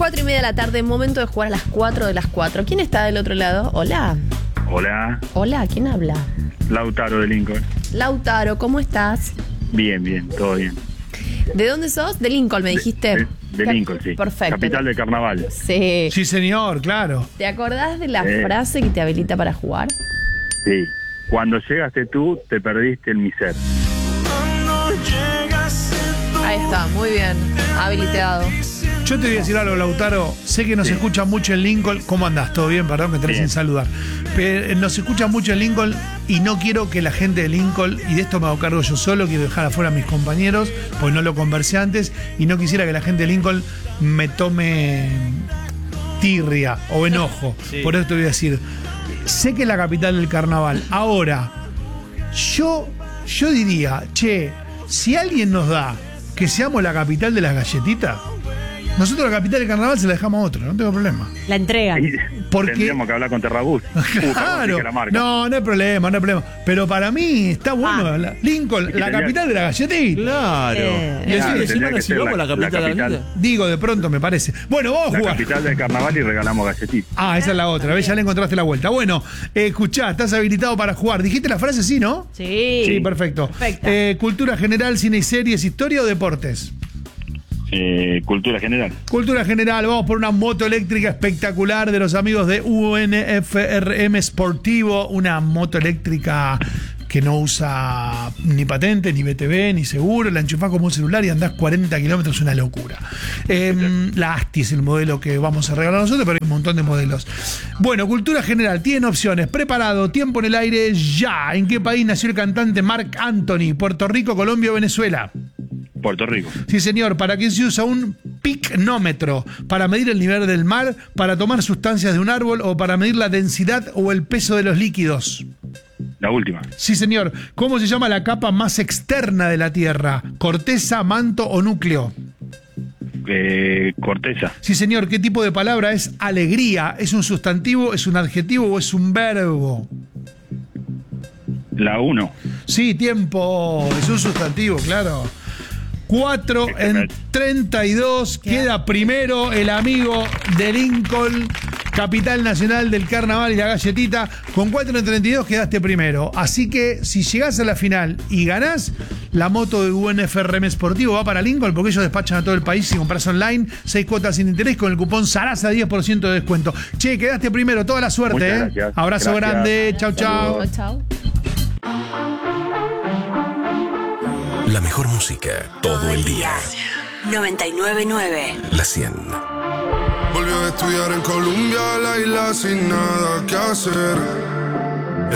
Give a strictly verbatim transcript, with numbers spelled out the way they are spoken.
Cuatro y media de la tarde, momento de jugar a las cuatro de las cuatro. ¿Quién está del otro lado? Hola. Hola. Hola, ¿quién habla? Lautaro de Lincoln. Lautaro, ¿cómo estás? Bien, bien, todo bien. ¿De dónde sos? De Lincoln, me dijiste. De, de, de Lincoln, sí. Perfecto. Capital del carnaval. Sí. Sí, señor, claro. ¿Te acordás de la Sí. frase que te habilita para jugar? Sí. Cuando llegaste tú, te perdiste en mi ser. Ahí está, muy bien. Habilitado. Yo te voy a decir algo, Lautaro. Sé que nos Sí. escucha mucho en Lincoln. ¿Cómo andás? ¿Todo bien? Perdón que te Bien. sin saludar. Pero nos escucha mucho en Lincoln y no quiero que la gente de Lincoln, y de esto me hago cargo yo solo, quiero dejar afuera a mis compañeros, pues no lo conversé antes, y no quisiera que la gente de Lincoln me tome tirria o enojo. Sí. Por eso te voy a decir, sé que es la capital del carnaval. Ahora, yo, yo diría, che, si alguien nos da que seamos la capital de las galletitas, nosotros la capital del carnaval se la dejamos a otro, no tengo problema. La entregan. Ahí Porque- tendríamos que hablar con Terrabús. Uh, Claro, que la marca. no, no hay problema, no hay problema. Pero para mí está bueno, Ah. la- Lincoln, Es que la tendría- capital de la galletita. Claro. Eh, y así claro, encima tendría nos que ser llevamos la- la capital la de la capital. galletita. Digo, de pronto me parece. Bueno, vamos a La jugar. capital del carnaval y regalamos galletitas. Ah, esa es la otra, ¿ves? Ya le encontraste la vuelta. Bueno, eh, escuchá, estás habilitado para jugar. ¿Dijiste la frase sí, no? Sí. Sí, perfecto. Perfecta. Eh, cultura general, cine y series, historia o deportes. Eh, cultura general. Cultura general, vamos por una moto eléctrica espectacular de los amigos de U N F R M Sportivo, una moto eléctrica que no usa ni patente, ni B T V, ni seguro, la enchufás como un celular y andás cuarenta kilómetros, una locura. Eh, la Asti es el modelo que vamos a regalar nosotros, pero hay un montón de modelos. Bueno, cultura general, tiene opciones. Preparado, tiempo en el aire, ya. ¿En qué país nació el cantante Marc Anthony? ¿Puerto Rico, Colombia o Venezuela? Puerto Rico. Sí, señor. ¿Para qué se usa un picnómetro? ¿Para medir el nivel del mar? ¿Para tomar sustancias de un árbol? ¿O para medir la densidad o el peso de los líquidos? La última. Sí, señor. ¿Cómo se llama la capa más externa de la Tierra? ¿Corteza, manto o núcleo? Eh, corteza. Sí, señor. ¿Qué tipo de palabra es alegría? ¿Es un sustantivo, es un adjetivo o es un verbo? La uno. Sí, tiempo. Es un sustantivo, claro. cuatro en treinta y dos. Queda primero el amigo de Lincoln, capital nacional del carnaval y la galletita. Con cuatro en treinta y dos quedaste primero. Así que si llegás a la final y ganás, la moto de U N F R M Sportivo va para Lincoln porque ellos despachan a todo el país y compras online. Seis cuotas sin interés con el cupón Sarasa, diez por ciento de descuento. Che, quedaste primero. Toda la suerte, Muchas ¿eh? gracias. Abrazo Gracias. grande. Chau, chau. Chao, chao. La mejor música todo el día. noventa y nueve punto nueve. La cien. Volvió a estudiar en Colombia, la isla sin nada que hacer.